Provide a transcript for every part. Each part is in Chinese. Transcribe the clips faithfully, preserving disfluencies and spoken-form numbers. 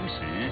时。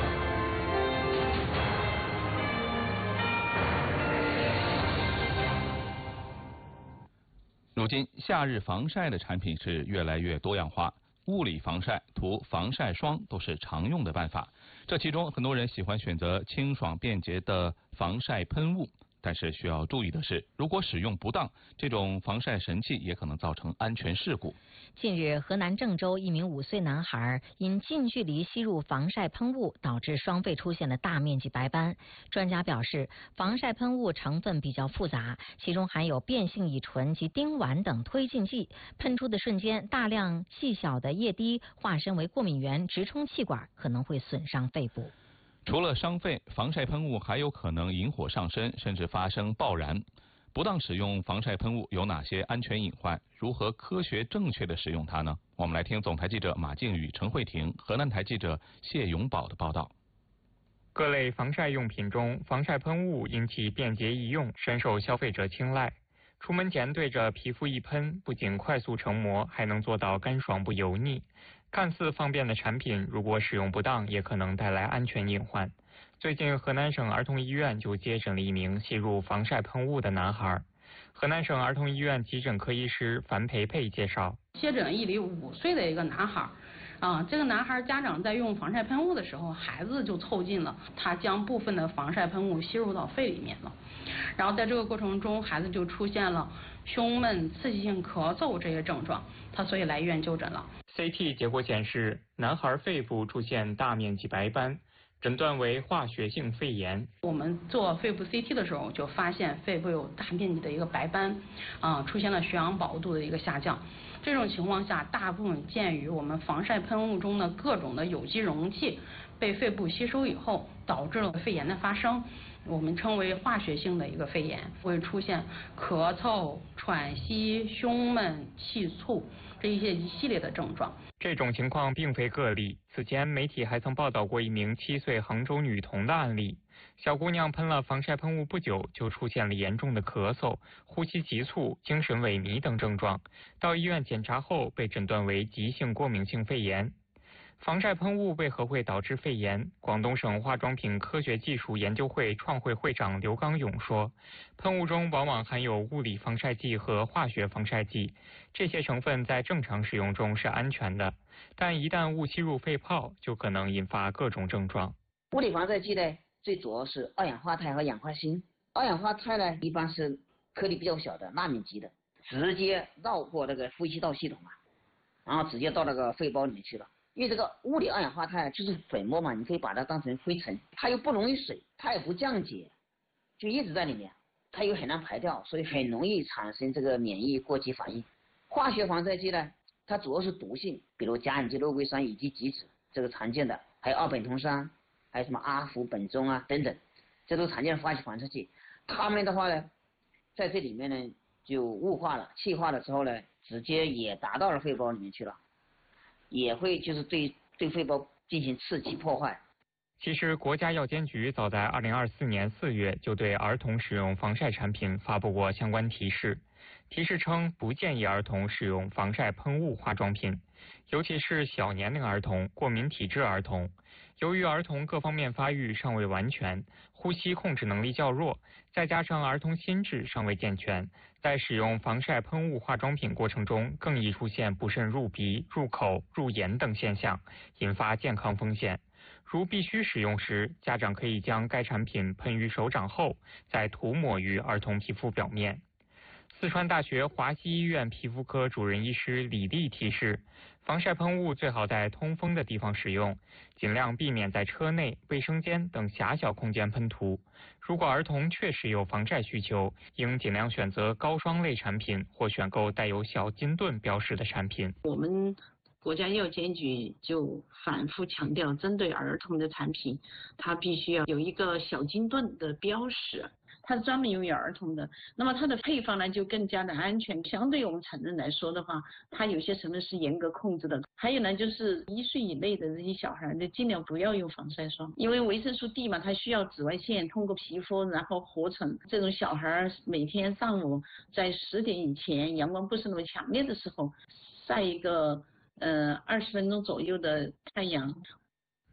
如今，夏日防晒的产品是越来越多样化，物理防晒、涂防晒霜都是常用的办法。这其中，很多人喜欢选择清爽便捷的防晒喷雾。但是需要注意的是，如果使用不当，这种防晒神器也可能造成安全事故。 近日，河南郑州一名五岁男孩因近距离吸入防晒喷雾，导致双肺出现了大面积白斑。专家表示，防晒喷雾成分比较复杂，其中含有变性乙醇及丁烷等推进剂，喷出的瞬间，大量细小的液滴化身为过敏原，直冲气管，可能会损伤肺部。 除了伤肺，防晒喷雾还有可能引火上身，甚至发生爆燃。不当使用防晒喷雾有哪些安全隐患？如何科学正确的使用它呢？我们来听总台记者马静宇、陈慧婷，河南台记者谢永宝的报道。 各类防晒用品中，防晒喷雾因其便捷易用，深受消费者青睐。出门前对着皮肤一喷，不仅快速成膜，还能做到干爽不油腻。看似方便的产品，如果使用不当，也可能带来安全隐患。最近，河南省儿童医院就接诊了一名吸入防晒喷雾的男孩。河南省儿童医院急诊科医师樊培培介绍， 接诊一例五岁的一个男孩。啊，这个男孩家长在用防晒喷雾的时候，孩子就凑近了，他将部分的防晒喷雾吸入到肺里面了。然后在这个过程中，孩子就出现了胸闷、刺激性咳嗽这些症状，他所以来医院就诊了。 C T 结果显示，男孩肺部出现大面积白斑，诊断为化学性肺炎。 我们做肺部 C T 的时候，就发现肺部有大面积的一个白斑，啊，出现了血氧饱和度的一个下降。这种情况下，大部分鉴于我们防晒喷雾中的各种的有机溶剂被肺部吸收以后，导致了肺炎的发生，我们称为化学性的一个肺炎，会出现咳嗽、喘息、胸闷、气促这一些一系列的症状。 这种情况并非个例，此前媒体还曾报道过一名七岁杭州女童的案例。小姑娘喷了防晒喷雾不久，就出现了严重的咳嗽、呼吸急促、精神萎靡等症状，到医院检查后被诊断为急性过敏性肺炎。防晒喷雾为何会导致肺炎？广东省化妆品科学技术研究会创会会长刘刚勇说，喷雾中往往含有物理防晒剂和化学防晒剂，这些成分在正常使用中是安全的，但一旦误吸入肺泡，就可能引发各种症状。 物理防晒剂呢，最主要是二氧化钛和氧化锌。二氧化钛呢，一般是颗粒比较小的纳米级的，直接绕过那个呼吸道系统嘛，然后直接到那个肺包里面去了。因为这个物理二氧化钛就是粉末嘛，你可以把它当成灰尘，它又不溶于水，它也不降解，就一直在里面，它又很难排掉，所以很容易产生这个免疫过激反应。化学防晒剂呢，它主要是毒性，比如甲苯基肉硅酸以及己酯，这个常见的，还有二苯酮酸，还有什么阿氟苯中啊等等，这都常见的化学防晒剂。它们的话呢，在这里面呢就雾化了、气化了之后呢，直接也达到了肺包里面去了。也会就是对对肺包进行刺激破坏。 其实，国家药监局早在二零二四年四月就对儿童使用防晒产品发布过相关提示，提示称不建议儿童使用防晒喷雾化妆品，尤其是小年龄儿童、过敏体质儿童。由于儿童各方面发育尚未完全，呼吸控制能力较弱，再加上儿童心智尚未健全，在使用防晒喷雾化妆品过程中，更易出现不慎入鼻、入口、入眼等现象，引发健康风险。如必须使用时，家长可以将该产品喷于手掌后，再涂抹于儿童皮肤表面。四川大学华西医院皮肤科主任医师李丽提示，防晒喷雾最好在通风的地方使用，尽量避免在车内、卫生间等狭小空间喷涂。如果儿童确实有防晒需求，应尽量选择高霜类产品或选购带有小金盾标识的产品。 我们国家药监局就反复强调，针对儿童的产品，它必须要有一个小金盾的标识，它是专门用于儿童的。那么它的配方呢，就更加的安全。相对我们成人来说的话，它有些成分是严格控制的。还有呢，就是一岁以内的这些小孩，就尽量不要用防晒霜，因为维生素 D 嘛，它需要紫外线通过皮肤然后合成。这种小孩每天上午在十点以前，阳光不是那么强烈的时候，晒一个呃二十分钟左右的太阳。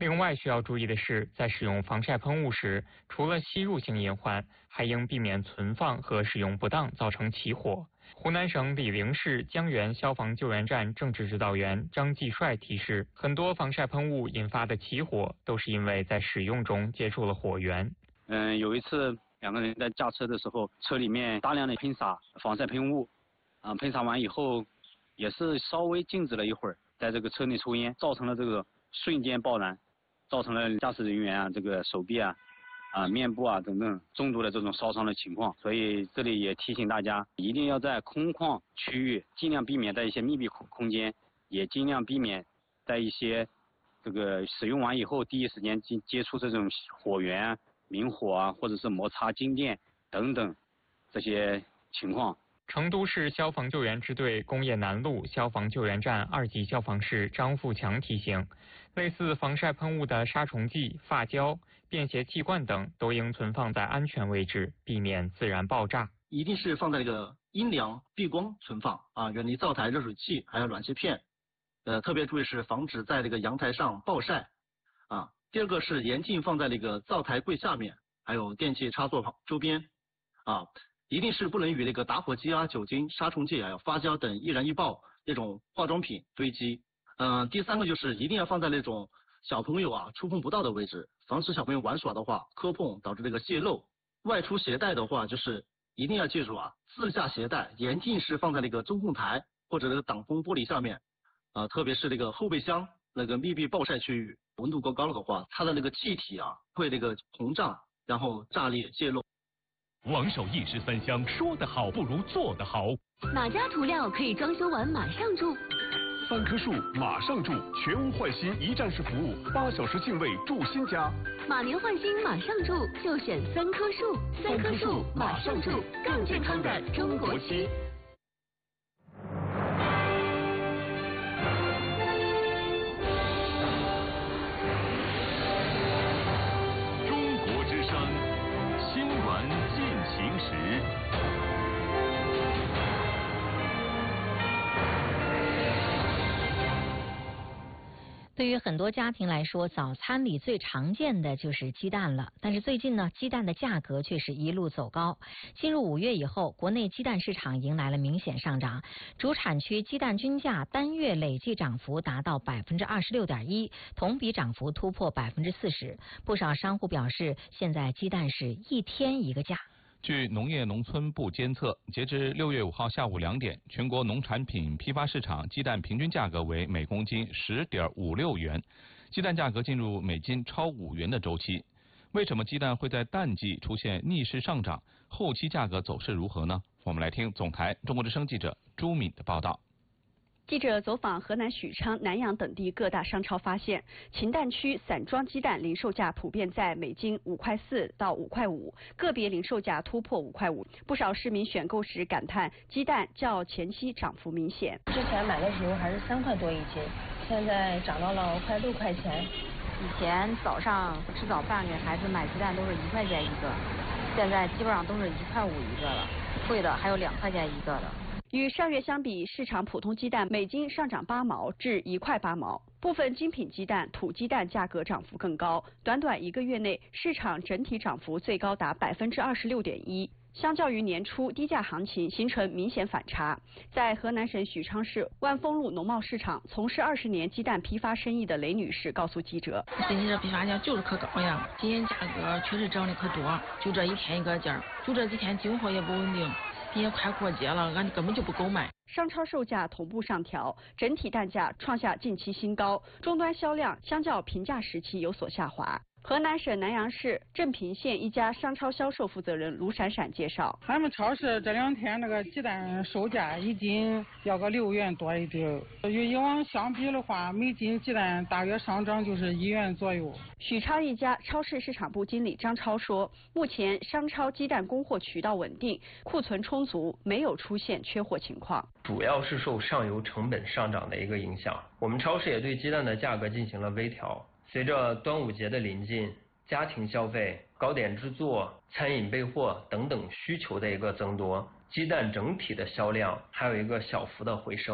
另外需要注意的是，在使用防晒喷雾时，除了吸入性隐患，还应避免存放和使用不当造成起火。湖南省醴陵市江源消防救援站政治指导员张继帅提示，很多防晒喷雾引发的起火都是因为在使用中接触了火源。 嗯，有一次两个人在驾车的时候，车里面大量的喷洒防晒喷雾，啊，喷洒完以后也是稍微静止了一会儿，在这个车内抽烟，造成了这个瞬间爆燃，造成了驾驶人员啊这个手臂啊、啊面部啊等等重度的这种烧伤的情况。所以这里也提醒大家，一定要在空旷区域尽量避免在一些密闭空空间，也尽量避免在一些这个使用完以后第一时间接接触这种火源、明火啊，或者是摩擦静电等等这些情况。 成都市消防救援支队工业南路消防救援站二级消防士张富强提醒，类似防晒喷雾的杀虫剂、发胶、便携气罐等都应存放在安全位置，避免自然爆炸。 一定是放在这个阴凉避光存放啊，远离灶台、热水器还有暖气片。呃，特别注意是防止在这个阳台上暴晒啊。第二个是严禁放在那个灶台柜下面，还有电器插座旁周边啊。一定是不能与那个打火机啊、酒精、杀虫剂还有发胶等易燃易爆那种化妆品堆积。嗯、呃，第三个就是一定要放在那种小朋友啊触碰不到的位置，防止小朋友玩耍的话磕碰导致这个泄漏。外出携带的话，就是一定要记住啊，自驾携带严禁是放在那个中控台或者那个挡风玻璃下面啊，特别是那个后备箱那个密闭暴晒区域，温度过高了的话，它的那个气体啊会那个膨胀，然后炸裂泄漏。 王守一石三香，说得好不如做得好。 哪家涂料可以装修完马上住？ 三棵树马上住，全屋换新一站式服务，八小时净位住新家。 马年换新马上住，就选三棵树。三棵树马上住，更健康的中国漆。 中国之声，新闻进行时。 对于很多家庭来说，早餐里最常见的就是鸡蛋了。但是最近呢，鸡蛋的价格却是一路走高。进入五月以后，国内鸡蛋市场迎来了明显上涨，主产区鸡蛋均价单月累计涨幅达到百分之二十六点一，同比涨幅突破百分之四十。不少商户表示，现在鸡蛋是一天一个价。 据农业农村部监测，截至六月五号下午两点，全国农产品批发市场鸡蛋平均价格为每公斤十点五六元，鸡蛋价格进入每斤超五元的周期。为什么鸡蛋会在淡季出现逆势上涨？后期价格走势如何呢？我们来听总台中国之声记者朱敏的报道。 记者走访河南许昌、南阳等地各大商超，发现秦蛋区散装鸡蛋零售价普遍在每斤五块四到五块五，个别零售价突破五块五。不少市民选购时感叹，鸡蛋较前期涨幅明显。 之前买的时候还是三块多一斤，现在涨到了快六块钱。 以前早上吃早饭给孩子买鸡蛋都是一块钱一个，现在基本上都是一块五一个了，贵的还有两块钱一个的。 与上月相比，市场普通鸡蛋每斤上涨八毛至一块八毛，部分精品鸡蛋、土鸡蛋价格涨幅更高。短短一个月内，市场整体涨幅最高达百分之二十六点一。相较于年初低价行情，形成明显反差。在河南省许昌市万丰路农贸市场从事二十年鸡蛋批发生意的雷女士告诉记者：“ 最近这批发价就是可高呀，今年价格确实涨得可多，就这一天一个价，就这几天进货也不稳定。”也快过节了，俺根本就不够卖。 商超售价同步上调，整体蛋价创下近期新高，终端销量相较平价时期有所下滑。河南省南阳市镇平县一家商超销售负责人卢闪闪介绍， 俺们超市这两天那个鸡蛋售价一斤要个六元多一点，与以往相比的话，每斤鸡蛋大约上涨就是一元左右。 许昌一家超市市场部经理张超说，目前商超鸡蛋供货渠道稳定，库存充足，没有出现缺货情况。 主要是受上游成本上涨的一个影响，我们超市也对鸡蛋的价格进行了微调。随着端午节的临近，家庭消费、糕点制作、餐饮备货等等需求的一个增多，鸡蛋整体的销量还有一个小幅的回升。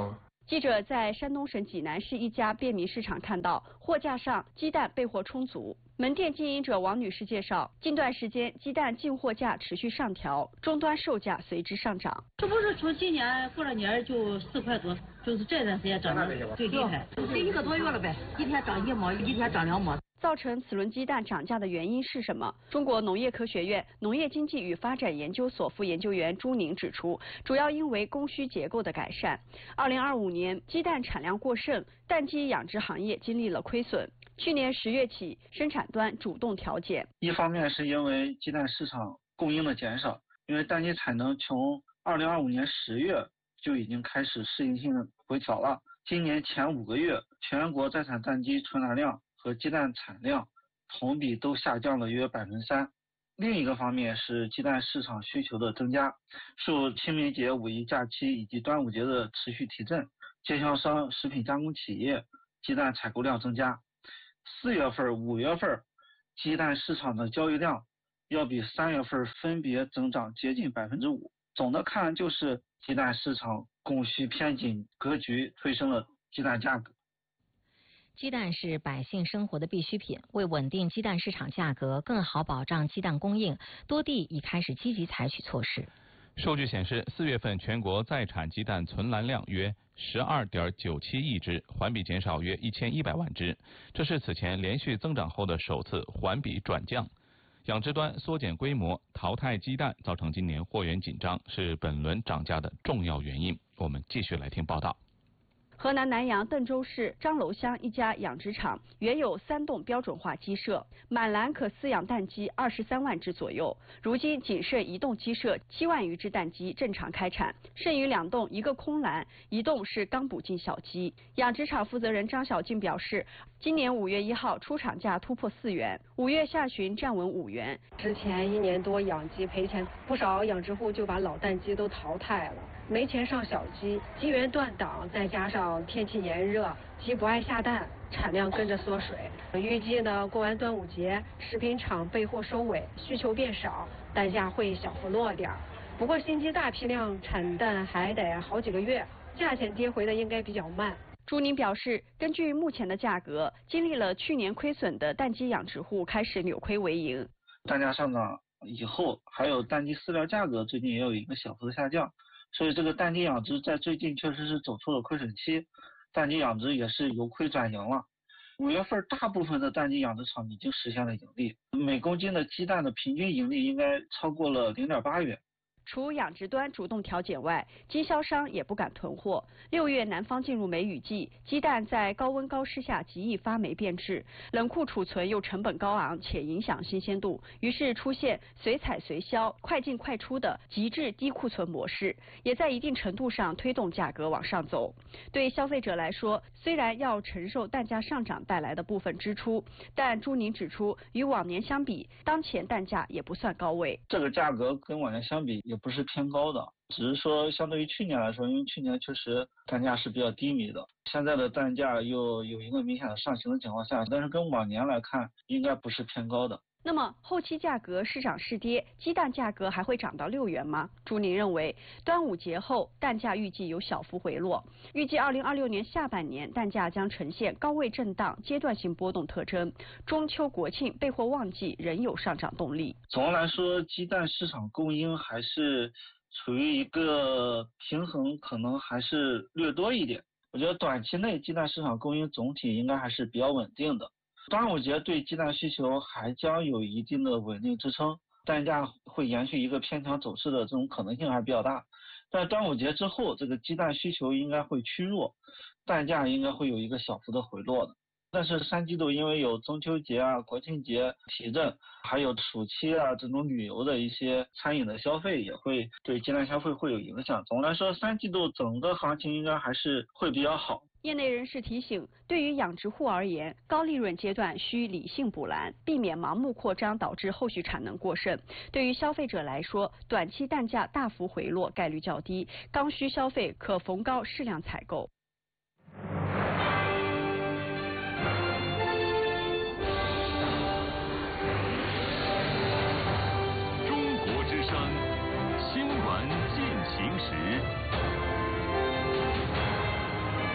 记者在山东省济南市一家便民市场看到，货架上鸡蛋备货充足。门店经营者王女士介绍，近段时间鸡蛋进货价持续上调，终端售价随之上涨。 这不是从今年过了年就四块多，就是这段时间涨得最厉害，这一个多月了呗，一天涨一毛，一天涨两毛。 造成此轮鸡蛋涨价的原因是什么？中国农业科学院农业经济与发展研究所副研究员朱宁指出，主要因为供需结构的改善。二零二五年鸡蛋产量过剩，蛋鸡养殖行业经历了亏损。去年十月起，生产端主动调减。 一方面是因为鸡蛋市场供应的减少，因为蛋鸡产能从二零二五年十月就已经开始适应性的回调了。今年前五个月，全国在产蛋鸡存栏量和鸡蛋产量同比都下降了约百分之三。另一个方面是鸡蛋市场需求的增加，受清明节、五一假期以及端午节的持续提振，经销商、食品加工企业鸡蛋采购量增加。四月份、五月份鸡蛋市场的交易量要比三月份分别增长接近百分之五。总的看，就是鸡蛋市场供需偏紧格局推升了鸡蛋价格。 鸡蛋是百姓生活的必需品，为稳定鸡蛋市场价格，更好保障鸡蛋供应，多地已开始积极采取措施。 数据显示，四月份全国在产鸡蛋存栏量约十二点九七亿只，环比减少约一千一百万只，这是此前连续增长后的首次环比转降。养殖端缩减规模、淘汰鸡蛋，造成今年货源紧张，是本轮涨价的重要原因。我们继续来听报道。 河南南阳邓州市张楼乡一家养殖场原有三栋标准化鸡舍，满栏可饲养蛋鸡二十三万只左右，如今仅剩一栋鸡舍七万余只蛋鸡正常开产，剩余两栋一个空栏，一栋是刚补进小鸡。养殖场负责人张小静表示，今年五月一号出厂价突破四元，五月下旬站稳五元。 之前一年多养鸡赔钱，不少养殖户就把老蛋鸡都淘汰了，没钱上小鸡，鸡源断档，再加上天气炎热，鸡不爱下蛋，产量跟着缩水。预计呢，过完端午节，食品厂备货收尾，需求变少，蛋价会小幅落点。不过新鸡大批量产蛋还得好几个月，价钱跌回的应该比较慢。 朱宁表示，根据目前的价格，经历了去年亏损的蛋鸡养殖户开始扭亏为盈。 蛋价上涨以后，还有蛋鸡饲料价格最近也有一个小幅的下降。所以这个蛋鸡养殖在最近确实是走出了亏损期，蛋鸡养殖也是由亏转盈了。五月份大部分的蛋鸡养殖场已经实现了盈利，每公斤的鸡蛋的平均盈利应该超过了零点八元。 除养殖端主动调减外，经销商也不敢囤货。六月南方进入梅雨季，鸡蛋在高温高湿下极易发霉变质，冷库储存又成本高昂且影响新鲜度，于是出现随采随销、快进快出的极致低库存模式，也在一定程度上推动价格往上走。对消费者来说，虽然要承受蛋价上涨带来的部分支出，但朱宁指出，与往年相比，当前蛋价也不算高位。 这个价格跟往年相比也不是偏高的，只是说相对于去年来说，因为去年确实蛋价是比较低迷的，现在的蛋价又有一个明显的上行的情况下，但是跟往年来看，应该不是偏高的。 那么后期价格是涨是跌，鸡蛋价格还会涨到六元吗？朱宁认为，端午节后蛋价预计有小幅回落，预计二零二六年下半年蛋价将呈现高位震荡、阶段性波动特征。中秋国庆备货旺季仍有上涨动力。 总的来说，鸡蛋市场供应还是处于一个平衡，可能还是略多一点。我觉得短期内鸡蛋市场供应总体应该还是比较稳定的。端午节对鸡蛋需求还将有一定的稳定支撑，蛋价会延续一个偏强走势的这种可能性还是比较大。但端午节之后，这个鸡蛋需求应该会趋弱，蛋价应该会有一个小幅的回落的。但是三季度因为有中秋节啊、国庆节提振，还有暑期啊这种旅游的一些餐饮的消费，也会对鸡蛋消费会有影响。总的来说，三季度整个行情应该还是会比较好。 业内人士提醒，对于养殖户而言，高利润阶段需理性补栏，避免盲目扩张导致后续产能过剩。对于消费者来说，短期蛋价大幅回落概率较低，刚需消费可逢高适量采购。 中国之声，新闻进行时。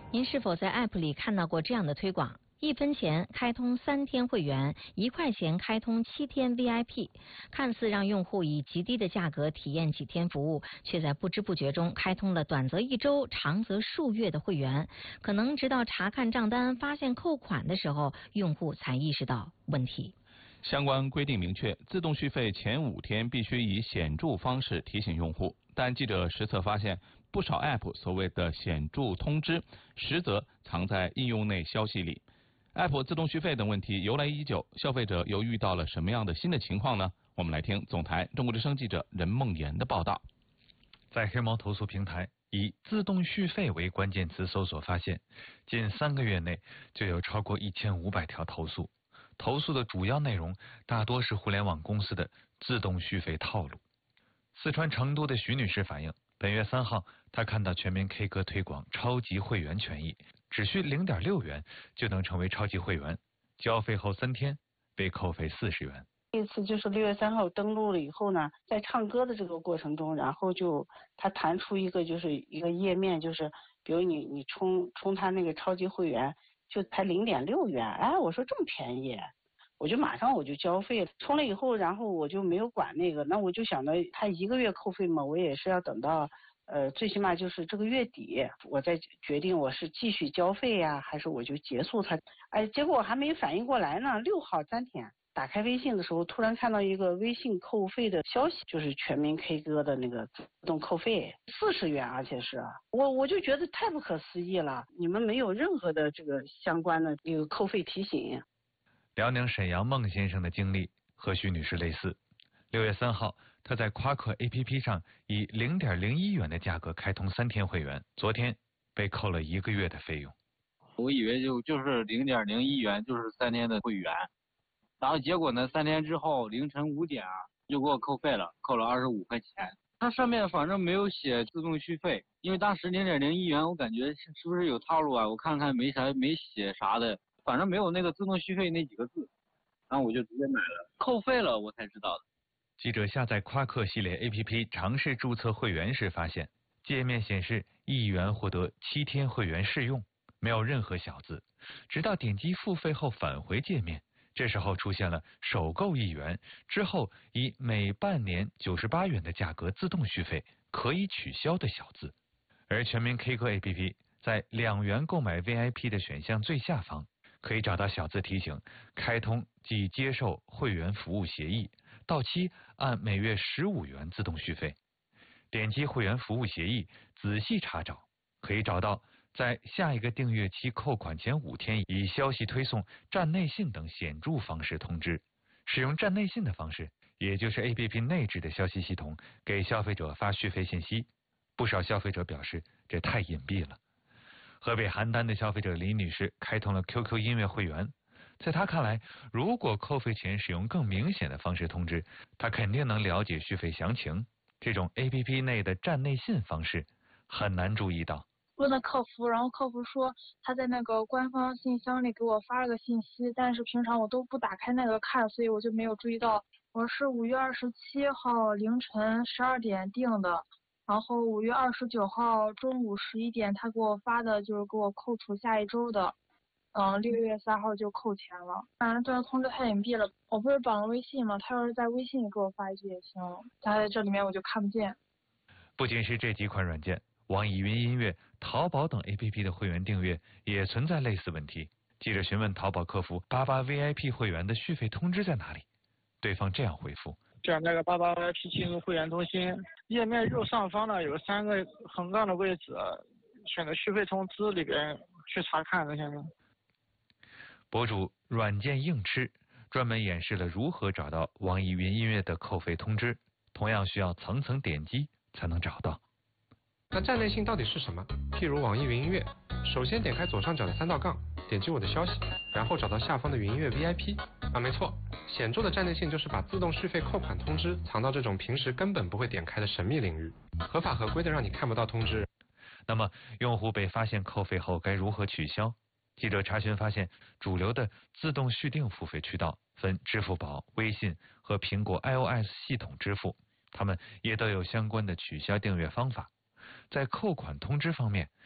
您是否在 App 里看到过这样的推广？一分钱开通三天会员，一块钱开通七天 V I P， 看似让用户以极低的价格体验几天服务，却在不知不觉中开通了短则一周、长则数月的会员。可能直到查看账单发现扣款的时候，用户才意识到问题。 相关规定明确，自动续费前五天必须以显著方式提醒用户，但记者实测发现，不少 App 所谓的显著通知，实则藏在应用内消息里。App 自动续费等问题由来已久，消费者又遇到了什么样的新的情况呢？我们来听总台中国之声记者任梦妍的报道。 在黑猫投诉平台以自动续费为关键词搜索发现，近三个月内就有超过一千五百条投诉，投诉的主要内容大多是互联网公司的自动续费套路。四川成都的徐女士反映，本月三号，她看到全民 K 歌推广超级会员权益，只需零点六元就能成为超级会员，交费后三天被扣费四十元。 这次就是六月三号登录了以后呢，在唱歌的这个过程中，然后就它弹出一个就是一个页面，就是比如你你充充它那个超级会员就才零点六元，哎，我说这么便宜，我就马上我就交费了，充了以后，然后我就没有管那个，那我就想着他一个月扣费嘛，我也是要等到。呃，最起码就是这个月底，我再决定我是继续交费呀、啊，还是我就结束它。哎，结果我还没反应过来呢。六号当天打开微信的时候，突然看到一个微信扣费的消息，就是全民 K 歌的那个自动扣费四十元，而且是我我就觉得太不可思议了。你们没有任何的这个相关的一个扣费提醒。 辽宁沈阳孟先生的经历和徐女士类似。六月三号，他在夸克 A P P 上以零点零一元的价格开通三天会员，昨天被扣了一个月的费用。 我以为就就是零点零一元就是三天的会员，然后结果呢，三天之后凌晨五点就给我扣费了，扣了二十五块钱。它上面反正没有写自动续费，因为当时零点零一元我感觉是不是有套路啊？我看看没啥没写啥的，反正没有那个自动续费那几个字，然后我就直接买了，扣费了我才知道的。 记者下载夸克系列 A P P 尝试注册会员时发现，界面显示一元获得七天会员试用，没有任何小字。直到点击付费后返回界面，这时候出现了首购一元之后以每半年九十八元的价格自动续费，可以取消的小字。而全民 K 歌 A P P 在两元购买 V I P 的选项最下方，可以找到小字提醒开通即接受会员服务协议。到期按每月十五元自动续费，点击会员服务协议，仔细查找，可以找到在下一个订阅期扣款前五天以消息推送、站内信等显著方式通知。使用站内信的方式，也就是 A P P 内置的消息系统给消费者发续费信息。不少消费者表示这太隐蔽了。河北邯郸的消费者李女士开通了 Q Q 音乐会员。在他看来，如果扣费前使用更明显的方式通知，他肯定能了解续费详情。这种 A P P 内的站内信方式很难注意到。 问了客服，然后客服说他在那个官方信箱里给我发了个信息，但是平常我都不打开那个看，所以我就没有注意到。我是五月二十七号凌晨十二点订的，然后五月二十九号中午十一点他给我发的就是给我扣除下一周的。嗯，六月三号就扣钱了。反正这个通知太隐蔽了，我不是绑了微信吗？他要是在微信里给我发一句也行，他在这里面我就看不见。 不仅是这几款软件，网易云音乐、淘宝等 A P P 的会员订阅也存在类似问题。记者询问淘宝客服八八 V I P 会员的续费通知在哪里，对方这样回复： 点那个八八 V I P 进入会员中心，页面右上方呢有三个横杠的位置，选择续费通知里边去查看这些呢。 博主软件硬吃专门演示了如何找到网易云音乐的扣费通知，同样需要层层点击才能找到。 那站内信到底是什么？譬如网易云音乐，首先点开左上角的三道杠，点击我的消息，然后找到下方的云音乐 V I P。啊，没错，显著的站内信就是把自动续费扣款通知藏到这种平时根本不会点开的神秘领域，合法合规的让你看不到通知。 那么，用户被发现扣费后该如何取消？记者查询发现，主流的自动续订付费渠道分支付宝、微信和苹果 I O S 系统支付，它们也都有相关的取消订阅方法。在扣款通知方面，